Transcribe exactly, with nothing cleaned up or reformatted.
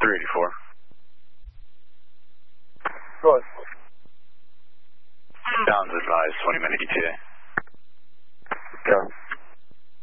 three eighty-four. Good. Downs advised, twenty minute E T A.